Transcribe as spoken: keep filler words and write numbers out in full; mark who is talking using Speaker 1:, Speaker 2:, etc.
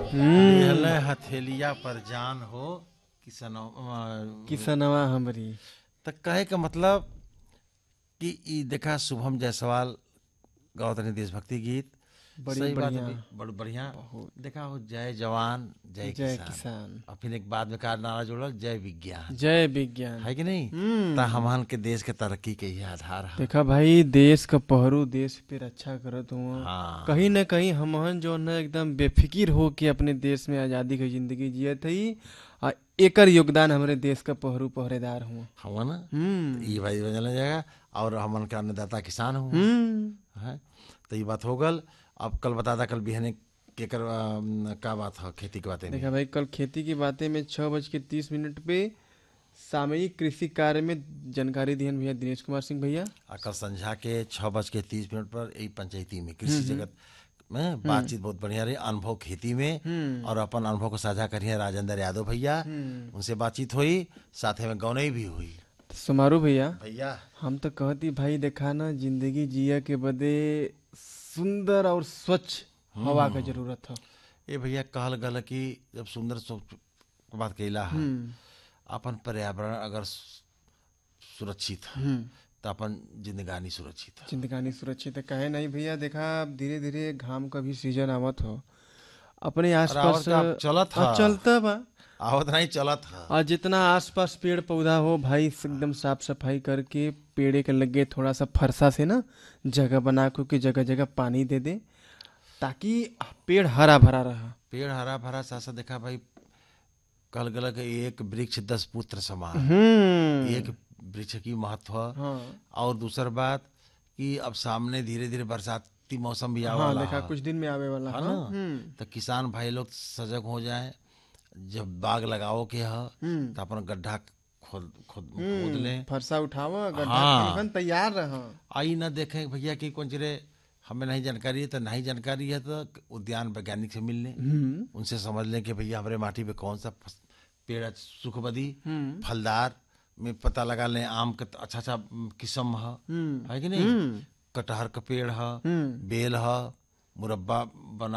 Speaker 1: लेहले हथेलिया पर जान हो किसनवा
Speaker 2: किसनवा हमरी।
Speaker 1: त कहे का मतलब कि ई देखा शुभम जायसवाल गावत रही देशभक्ति गीत।
Speaker 2: बड़ी
Speaker 1: सही बात
Speaker 2: बढ़िया।
Speaker 1: है, बड़ बढ़िया
Speaker 2: बहुत।
Speaker 1: देखा हो, जय जवान जय,
Speaker 2: जय
Speaker 1: किसान,
Speaker 2: किसान।
Speaker 1: और फिर एक बाद में का नारा जोड़ल, जय विज्ञान,
Speaker 2: जय विज्ञान।
Speaker 1: है कि नहीं।
Speaker 2: हम्म।
Speaker 1: ता हमन के देश के तरक्की के ही आधार है।
Speaker 2: देखा भाई, देश का पहरू देश पे रक्षा करत हुआ।
Speaker 1: हाँ।
Speaker 2: कहीं न कहीं हमहन जो है एकदम बेफिकिर हो के अपने देश में आजादी की जिंदगी जियत हई, और एकर योगदान हमारे देश का पहरू पहरेदार हुआ।
Speaker 1: हुआ ना।
Speaker 2: हम्म।
Speaker 1: ई भाई बन जाएगा, और हमन के अन्नदाता किसान हुआ
Speaker 2: हम्म।
Speaker 1: है। तो ये बात हो गल। अब कल बता दा, कल बिहने के कर अम, का बात है खेती के बातें में।
Speaker 2: देखा भाई, कल खेती की बातें में छह बज के तीस मिनट पे सामयिक कृषि कार्य में जानकारी दिहन भैया दिनेश कुमार सिंह भैया।
Speaker 1: आ कल संझा के छः बज के तीस मिनट पर यही पंचायती में कृषि जगत में बातचीत बहुत बढ़िया रही, अनुभव खेती में, और अपन अनुभव को साझा करिए राजेंद्र यादव भैया, उनसे बातचीत हुई, साथ में गौनई भी हुई।
Speaker 2: समारोह भैया,
Speaker 1: भैया
Speaker 2: हम तो कहती भाई, देखा ना, जिंदगी जिया के बदे सुंदर और स्वच्छ हवा का जरूरत है।
Speaker 1: ए भैया कहल गल कि जब सुंदर स्वच्छ बात कैला है, अपन पर्यावरण अगर सुरक्षित है तो अपन जिंदगानी सुरक्षित है।
Speaker 2: जिंदगानी सुरक्षित है, कहे नहीं भैया। देखा धीरे धीरे घाम का भी सीजन आवत हो, अपने आसपास
Speaker 1: चलत
Speaker 2: हाँ, चलता बा,
Speaker 1: आवत नहीं चलत है।
Speaker 2: और जितना आसपास पेड़ पौधा हो भाई, एकदम साफ सफाई करके पेड़े के लगे थोड़ा सा फरसा से ना जगह बना के जगह जगह पानी दे दे, ताकि पेड़ हरा भरा रहा।
Speaker 1: पेड़ हरा भरा साथ साथ देखा भाई, कल गल के एक वृक्ष दस पुत्र समान।
Speaker 2: हम्म।
Speaker 1: एक वृक्ष की महत्व।
Speaker 2: हाँ।
Speaker 1: और दूसर बात कि अब सामने धीरे धीरे बरसाती मौसम भी आने
Speaker 2: हाँ,
Speaker 1: वाला
Speaker 2: देखा
Speaker 1: है,
Speaker 2: कुछ दिन में आवे वाला
Speaker 1: है
Speaker 2: है।
Speaker 1: ना।
Speaker 2: हम्म।
Speaker 1: तो किसान भाई लोग सजग हो जाए, जब बाग लगाओ के है तो अपन गड्ढा खोद खोद खोद लें,
Speaker 2: फरसा उठावा, गड्ढा
Speaker 1: हाँ।
Speaker 2: खन खन तैयार रहा।
Speaker 1: आई ना देखें भैया कि कौन चीरे हमें नहीं जानकारी है, तो नहीं जानकारी है तो उद्यान वैज्ञानिक से मिल लें, उनसे समझ लें कि भैया हमारे माटी पे कौन सा फस- पेड़ सुखबदी फलदार में पता लगा लें। आम का अच्छा अच्छा किस्म है, है कि नहीं। कटहर का पेड़ है, बेल है, मुरब्बा बना